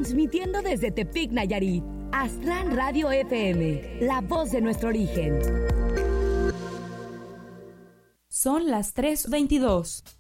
transmitiendo desde Tepic, Nayarit. Astran Radio FM, la voz de nuestro origen. Son las 3:22.